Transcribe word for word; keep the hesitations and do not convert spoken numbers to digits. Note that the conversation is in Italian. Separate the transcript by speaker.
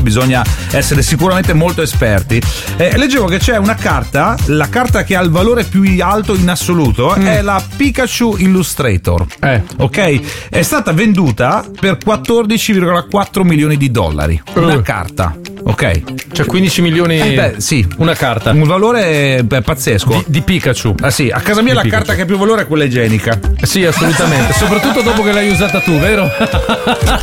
Speaker 1: bisogna essere sicuramente molto esperti. Eh, leggevo che c'è una carta, la carta che ha il valore più alto in assoluto mm. è la Pikachu Illustrator.
Speaker 2: Eh.
Speaker 1: Ok? È stata venduta per quattordici virgola quattro milioni di dollari. Una uh. carta. Ok?
Speaker 2: Cioè quindici milioni.
Speaker 1: Eh beh, sì.
Speaker 2: Una carta.
Speaker 1: Un valore beh, pazzesco.
Speaker 2: Di, di Pikachu.
Speaker 1: Ah sì, a casa mia
Speaker 2: di
Speaker 1: la
Speaker 2: Pikachu.
Speaker 1: carta che ha più valore è quella igienica.
Speaker 2: Sì, assolutamente. Soprattutto dopo che l'hai usata tu, vero?